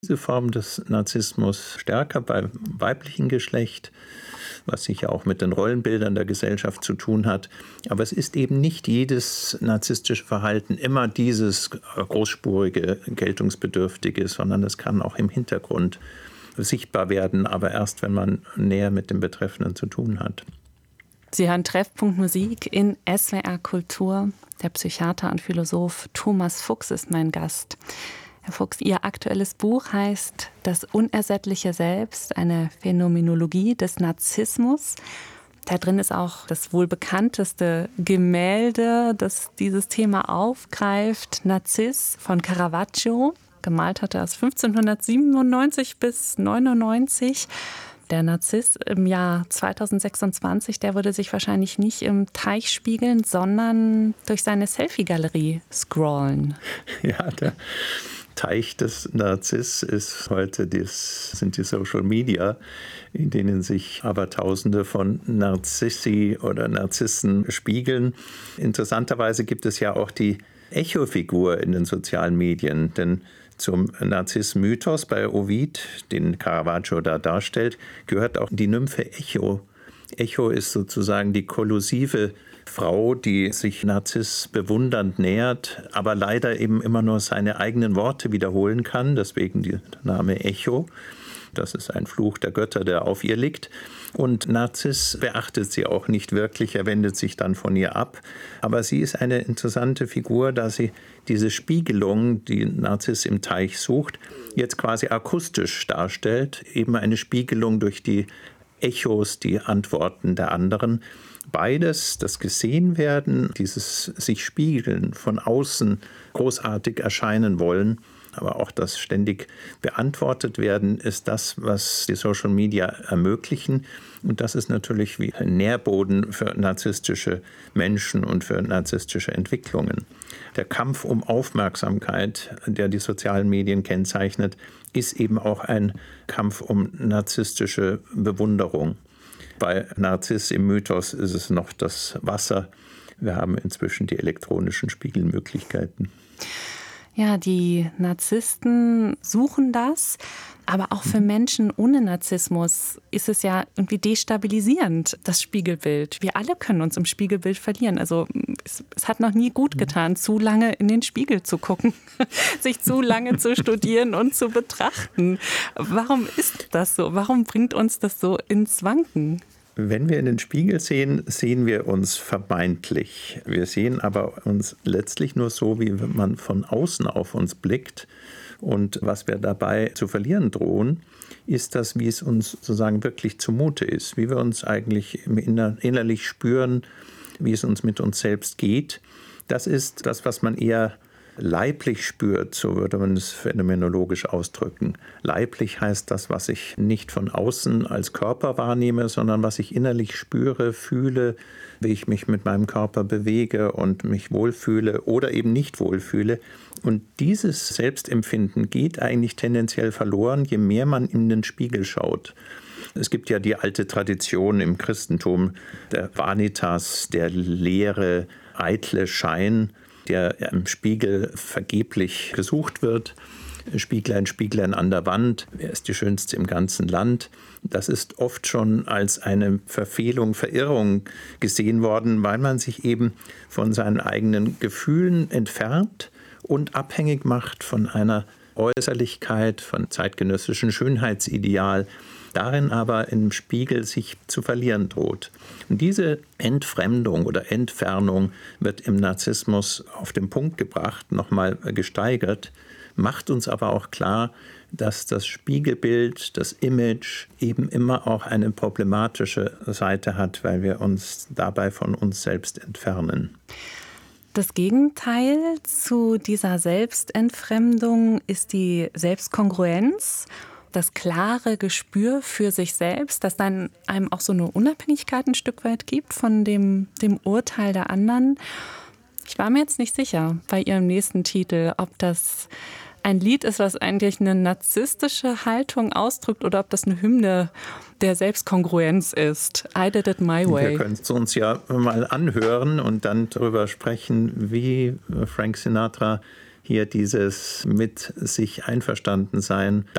Diese Form des Narzissmus stärker beim weiblichen Geschlecht, was sicher auch mit den Rollenbildern der Gesellschaft zu tun hat. Aber es ist eben nicht jedes narzisstische Verhalten immer dieses großspurige, geltungsbedürftige, sondern es kann auch im Hintergrund sichtbar werden, aber erst, wenn man näher mit dem Betreffenden zu tun hat. Sie hören Treffpunkt Musik in SWR Kultur. Der Psychiater und Philosoph Thomas Fuchs ist mein Gast. Herr Fuchs, Ihr aktuelles Buch heißt »Das unersättliche Selbst, eine Phänomenologie des Narzissmus«. Da drin ist auch das wohl bekannteste Gemälde, das dieses Thema aufgreift, Narziss von Caravaggio. Gemalt hat er aus 1597 bis 99. Der Narziss im Jahr 2026, der würde sich wahrscheinlich nicht im Teich spiegeln, sondern durch seine Selfie-Galerie scrollen. Ja, der Teich des Narziss ist heute sind die Social Media, in denen sich Abertausende von Narzissi oder Narzissen spiegeln. Interessanterweise gibt es ja auch die Echo-Figur in den sozialen Medien, denn zum Narziss-Mythos bei Ovid, den Caravaggio da darstellt, gehört auch die Nymphe Echo. Echo ist sozusagen die kollusive Frau, die sich Narziss bewundernd nähert, aber leider eben immer nur seine eigenen Worte wiederholen kann, deswegen der Name Echo. Das ist ein Fluch der Götter, der auf ihr liegt. Und Narziss beachtet sie auch nicht wirklich, er wendet sich dann von ihr ab. Aber sie ist eine interessante Figur, da sie diese Spiegelung, die Narziss im Teich sucht, jetzt quasi akustisch darstellt. Eben eine Spiegelung durch die Echos, die Antworten der anderen. Beides, das gesehen werden, dieses sich spiegeln, von außen großartig erscheinen wollen, aber auch das ständig beantwortet werden, ist das, was die Social Media ermöglichen. Und das ist natürlich wie ein Nährboden für narzisstische Menschen und für narzisstische Entwicklungen. Der Kampf um Aufmerksamkeit, der die sozialen Medien kennzeichnet, ist eben auch ein Kampf um narzisstische Bewunderung. Bei Narziss im Mythos ist es noch das Wasser. Wir haben inzwischen die elektronischen Spiegelmöglichkeiten. Ja, die Narzissten suchen das, aber auch für Menschen ohne Narzissmus ist es ja irgendwie destabilisierend, das Spiegelbild. Wir alle können uns im Spiegelbild verlieren. Also es hat noch nie gut getan, zu lange in den Spiegel zu gucken, sich zu lange zu studieren und zu betrachten. Warum ist das so? Warum bringt uns das so ins Wanken? Wenn wir in den Spiegel sehen, sehen wir uns vermeintlich. Wir sehen aber uns letztlich nur so, wie man von außen auf uns blickt. Und was wir dabei zu verlieren drohen, ist das, wie es uns sozusagen wirklich zumute ist. Wie wir uns eigentlich innerlich spüren, wie es uns mit uns selbst geht. Das ist das, was man eher leiblich spürt, so würde man es phänomenologisch ausdrücken. Leiblich heißt das, was ich nicht von außen als Körper wahrnehme, sondern was ich innerlich spüre, fühle, wie ich mich mit meinem Körper bewege und mich wohlfühle oder eben nicht wohlfühle. Und dieses Selbstempfinden geht eigentlich tendenziell verloren, je mehr man in den Spiegel schaut. Es gibt ja die alte Tradition im Christentum der Vanitas, der leere, eitle Schein, der im Spiegel vergeblich gesucht wird. Spieglein, Spieglein an der Wand, wer ist die Schönste im ganzen Land? Das ist oft schon als eine Verfehlung, Verirrung gesehen worden, weil man sich eben von seinen eigenen Gefühlen entfernt und abhängig macht von einer Äußerlichkeit, von zeitgenössischen Schönheitsideal, darin aber im Spiegel sich zu verlieren droht. Und diese Entfremdung oder Entfernung wird im Narzissmus auf den Punkt gebracht, nochmal gesteigert, macht uns aber auch klar, dass das Spiegelbild, das Image eben immer auch eine problematische Seite hat, weil wir uns dabei von uns selbst entfernen. Das Gegenteil zu dieser Selbstentfremdung ist die Selbstkongruenz. Das klare Gespür für sich selbst, das dann einem auch so eine Unabhängigkeit ein Stück weit gibt von dem Urteil der anderen. Ich war mir jetzt nicht sicher bei Ihrem nächsten Titel, ob das ein Lied ist, was eigentlich eine narzisstische Haltung ausdrückt oder ob das eine Hymne der Selbstkongruenz ist. I did it my way. Wir können es uns ja mal anhören und dann darüber sprechen, wie Frank Sinatra hier dieses mit sich einverstanden sein,